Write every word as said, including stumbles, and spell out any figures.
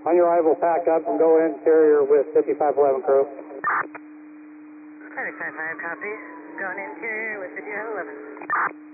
On your arrival, pack up and go interior with fifty-five eleven crew. fifty-five five, copy. Going interior with fifty-five eleven.